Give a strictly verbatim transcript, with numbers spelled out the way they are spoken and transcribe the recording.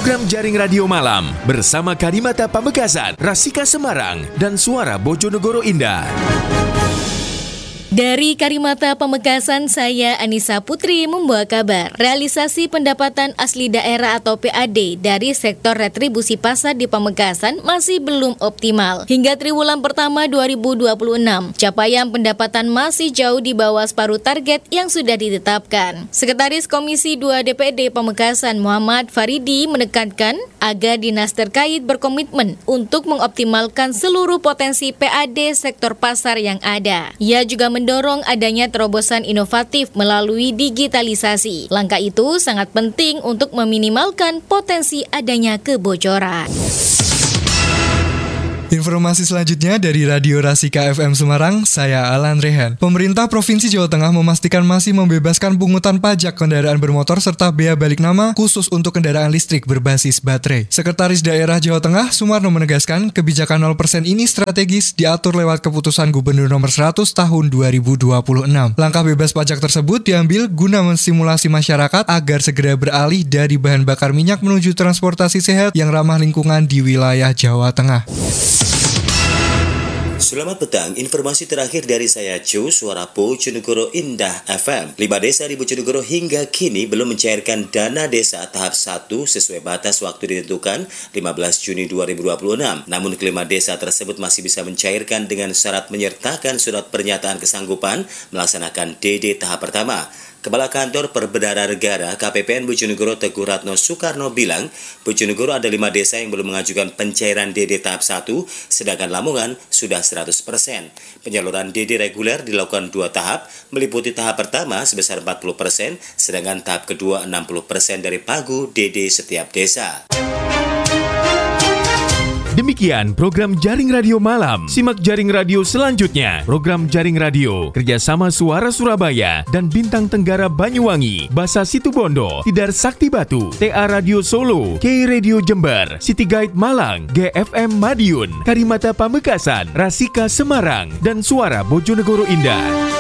Program Jaring Radio Malam bersama Karimata Pamekasan, Rasika Semarang, dan Suara Bojonegoro Indah. Dari Karimata Pamekasan, saya Anissa Putri membawa kabar. Realisasi pendapatan asli daerah atau P A D dari sektor retribusi pasar di Pamekasan masih belum optimal. Hingga triwulan pertama dua ribu dua puluh enam, capaian pendapatan masih jauh di bawah separuh target yang sudah ditetapkan. Sekretaris Komisi dua D P R D Pamekasan Muhammad Faridi menekankan agar dinas terkait berkomitmen untuk mengoptimalkan seluruh potensi P A D sektor pasar yang ada. Ia juga mendorong adanya terobosan inovatif melalui digitalisasi. Langkah itu sangat penting untuk meminimalkan potensi adanya kebocoran. Informasi selanjutnya dari Radio Rasika F M Semarang, saya Alan Rehan. Pemerintah Provinsi Jawa Tengah memastikan masih membebaskan pungutan pajak kendaraan bermotor serta bea balik nama khusus untuk kendaraan listrik berbasis baterai. Sekretaris Daerah Jawa Tengah, Sumarno, menegaskan kebijakan nol persen ini strategis diatur lewat keputusan Gubernur nomor seratus tahun dua ribu dua puluh enam. Langkah bebas pajak tersebut diambil guna menstimulasi masyarakat agar segera beralih dari bahan bakar minyak menuju transportasi sehat yang ramah lingkungan di wilayah Jawa Tengah. Selamat petang, informasi terakhir dari saya Cu, Suara Bojonegoro Indah F M. Lima desa di Bojonegoro hingga kini belum mencairkan dana desa tahap satu sesuai batas waktu ditentukan lima belas Juni dua ribu dua puluh enam. Namun kelima desa tersebut masih bisa mencairkan dengan syarat menyertakan surat pernyataan kesanggupan melaksanakan D D tahap pertama. Kepala Kantor Perbendaharaan Negara K P P N Bojonegoro Teguh Ratno Soekarno bilang, Bojonegoro ada lima desa yang belum mengajukan pencairan D D tahap satu, sedangkan Lamongan sudah seratus persen. Penyaluran D D reguler dilakukan dua tahap, meliputi tahap pertama sebesar empat puluh persen, sedangkan tahap kedua enam puluh persen dari pagu D D setiap desa. Demikian program Jaring Radio Malam. Simak Jaring Radio selanjutnya. Program Jaring Radio kerjasama Suara Surabaya dan Bintang Tenggara Banyuwangi, Basa Situbondo, Tidar Sakti Batu, T A Radio Solo, K Radio Jember, City Guide Malang, G F M Madiun, Karimata Pamekasan, Rasika Semarang, dan Suara Bojonegoro Indah.